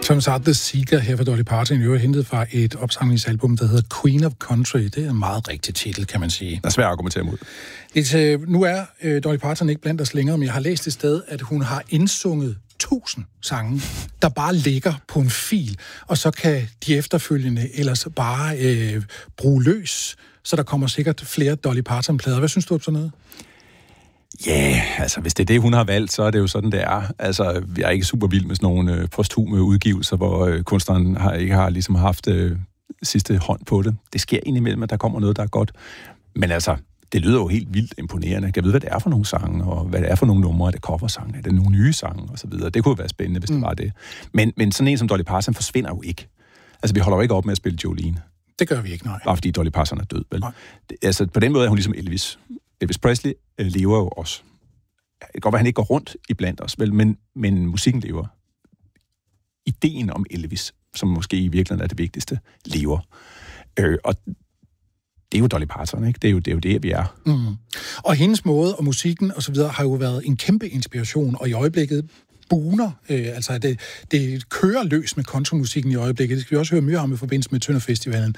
Thomas Arthur Seeger her fra Dolly Parton, jo hentet fra et opsamlingsalbum, der hedder Queen of Country. Det er en meget rigtig titel, kan man sige. Det er svært at argumentere imod. Nu er Dolly Parton ikke blandt os længere, men jeg har læst et sted, at hun har indsunget 1000 sange, der bare ligger på en fil, og så kan de efterfølgende ellers bare bruge løs, så der kommer sikkert flere Dolly Parton-plader. Hvad synes du om sådan noget? Ja, altså hvis det er det, hun har valgt, så er det jo sådan, det er. Altså, jeg er ikke super vild med sådan nogle posthume udgivelser, hvor kunstneren ikke har ligesom haft sidste hånd på det. Det sker indimellem, at der kommer noget, der er godt. Men altså, det lyder jo helt vildt imponerende. Jeg kan vide, hvad det er for nogle sange, og hvad det er for nogle numre. Er det coversange? Er det nogle nye sange? Og så videre. Det kunne være spændende, hvis det var det. Men sådan en som Dolly Parton forsvinder jo ikke. Altså, vi holder jo ikke op med at spille Jolene. Det gør vi ikke, nej. Bare fordi Dolly Parton er død, vel? Altså, på den måde er hun ligesom Elvis. Elvis Presley lever jo også. Det kan godt være, han ikke går rundt iblandt os, vel? Men musikken lever. Ideen om Elvis, som måske i virkeligheden er det vigtigste, lever. Og det er jo Dolly Parton, ikke? Det er jo det, vi er. Mm. Og hendes måde og musikken og så videre har jo været en kæmpe inspiration, og i øjeblikket buner, altså det kører løs med countrymusikken i øjeblikket. Det skal vi også høre mere om i forbindelse med Tønder Festivalen.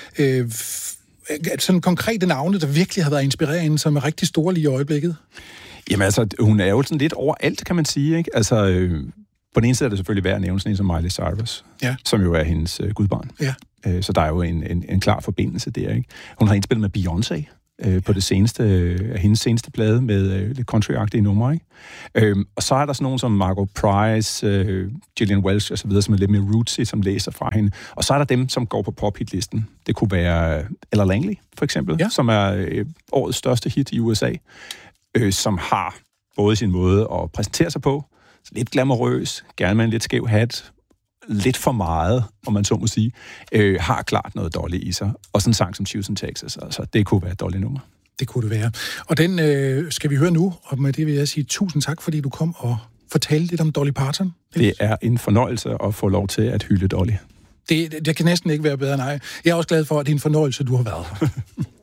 Sådan konkrete navne, der virkelig har været inspirerende, som er rigtig store lige i øjeblikket? Jamen altså, hun er jo sådan lidt overalt, kan man sige, ikke? Altså, på den ene side er det selvfølgelig værd at nævne sådan en som Miley Cyrus, som jo er hendes gudbarn. Ja. Så der er jo en klar forbindelse der, ikke? Hun har indspillet med Beyoncé på det seneste, hendes seneste plade med lidt country-agtige numre, ikke? Og så er der sådan nogen som Margot Price, Gillian Welch og så videre, som er lidt mere rootsy, som læser fra hende. Og så er der dem, som går på pop-hit-listen. Det kunne være Ella Langley, for eksempel, som er årets største hit i USA, som har både sin måde at præsentere sig på, lidt glamourøs, gerne med en lidt skæv hat, lidt for meget, om man så må sige, har klart noget Dolly i sig. Og sådan en sang som Houston, Texas, altså det kunne være et Dolly-nummer. Det kunne det være. Og den skal vi høre nu, og med det vil jeg sige tusind tak, fordi du kom og fortalte lidt om Dolly Parton. Det er en fornøjelse at få lov til at hylde Dolly. Det kan næsten ikke være bedre, nej. Jeg er også glad for, at det er en fornøjelse, du har været.